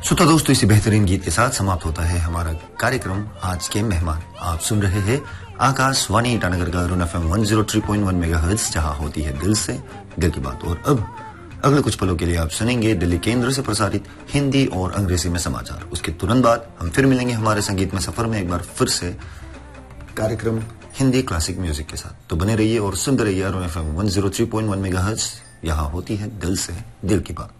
श्रोता दोस्तों, इसी बेहतरीन गीत के साथ समाप्त होता है हमारा कार्यक्रम आज के मेहमान। आप सुन रहे हैं आकाशवाणी ईटानगर का अरुण FM 103.1 मेगाहर्ट्ज, जहां होती है दिल से दिल की बात। और अब अगले कुछ पलों के लिए आप सुनेंगे दिल्ली केंद्र से प्रसारित हिंदी और अंग्रेजी में समाचार। उसके तुरंत बाद हम फिर मिलेंगे हमारे संगीत में सफर में एक बार फिर से कार्यक्रम हिंदी क्लासिक म्यूजिक के साथ। तो बने रहिए और सुनते रहिए अरुण FM 103.1 मेगाहर्ट्ज, यहाँ होती है दिल से दिल की बात।